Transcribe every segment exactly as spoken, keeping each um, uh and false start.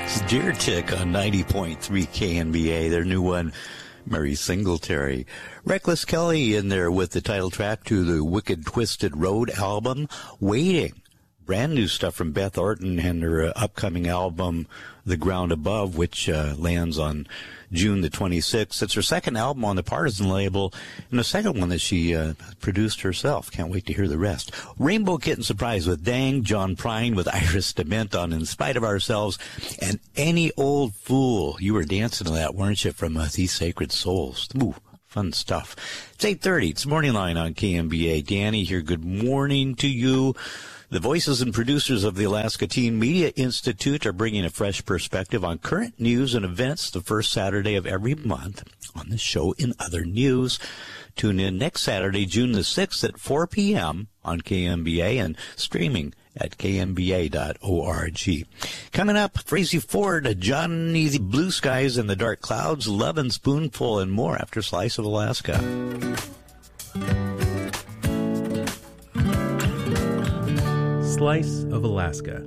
It's Deer Tick on ninety point three K N B A, their new one, Mary Singletary. Reckless Kelly in there with the title track to the Wicked Twisted Road album, Waiting. Brand new stuff from Beth Orton and her uh, upcoming album, The Ground Above, which uh, lands on June the twenty-sixth. It's her second album on the Partisan label, and the second one that she uh, produced herself. Can't wait to hear the rest. Rainbow Kitten Surprise with Dang, John Prine with Iris Dement on In Spite of Ourselves, and Any Old Fool. You were dancing to that, weren't you, from uh, These Sacred Souls? Ooh, fun stuff. It's eight thirty. It's Morning Line on K M B A. Danny here. Good morning to you. The voices and producers of the Alaska Teen Media Institute are bringing a fresh perspective on current news and events the first Saturday of every month on the show In Other News. Tune in next Saturday, June the sixth at four p.m. on K M B A and streaming at k m b a dot org. Coming up, Frazee Ford, Johnny the Blue Skies and the Dark Clouds, Love and Spoonful, and more after Slice of Alaska. Slice of Alaska.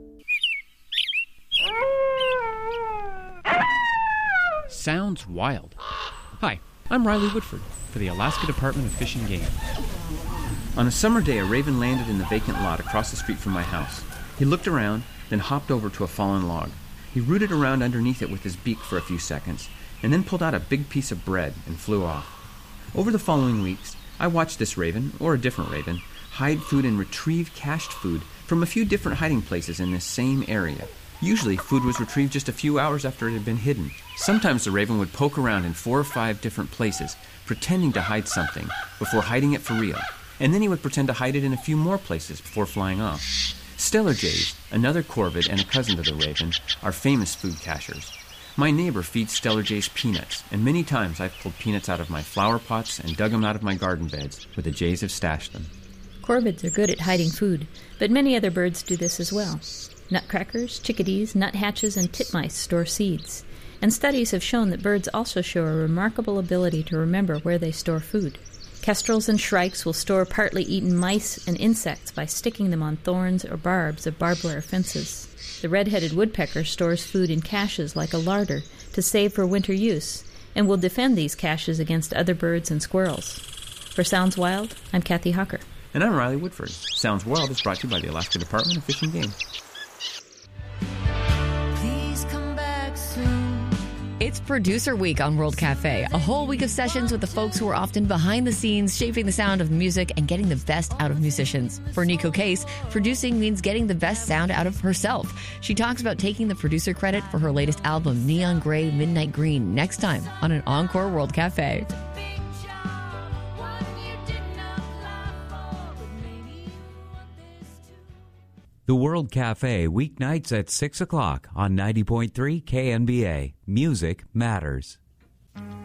Sounds wild. Hi, I'm Riley Woodford for the Alaska Department of Fish and Game. On a summer day, a raven landed in the vacant lot across the street from my house. He looked around, then hopped over to a fallen log. He rooted around underneath it with his beak for a few seconds, and then pulled out a big piece of bread and flew off. Over the following weeks, I watched this raven, or a different raven, hide food and retrieve cached food from a few different hiding places in this same area. Usually, food was retrieved just a few hours after it had been hidden. Sometimes the raven would poke around in four or five different places, pretending to hide something, before hiding it for real. And then he would pretend to hide it in a few more places before flying off. Stellar jays, another corvid and a cousin to the raven, are famous food cachers. My neighbor feeds stellar jays peanuts, and many times I've pulled peanuts out of my flower pots and dug them out of my garden beds, where the jays have stashed them. Corvids are good at hiding food, but many other birds do this as well. Nutcrackers, chickadees, nuthatches, and titmice store seeds. And studies have shown that birds also show a remarkable ability to remember where they store food. Kestrels and shrikes will store partly eaten mice and insects by sticking them on thorns or barbs of barbed wire fences. The red-headed woodpecker stores food in caches like a larder to save for winter use, and will defend these caches against other birds and squirrels. For Sounds Wild, I'm Kathy Hucker. And I'm Riley Woodford. Sounds Wild is brought to you by the Alaska Department of Fish and Game. Please come back soon. It's Producer Week on World Cafe, a whole week of sessions with the folks who are often behind the scenes, shaping the sound of music and getting the best out of musicians. For Nico Case, producing means getting the best sound out of herself. She talks about taking the producer credit for her latest album, Neon Gray, Midnight Green, next time on an Encore World Cafe. The World Cafe, weeknights at six o'clock on ninety point three K N B A. Music matters.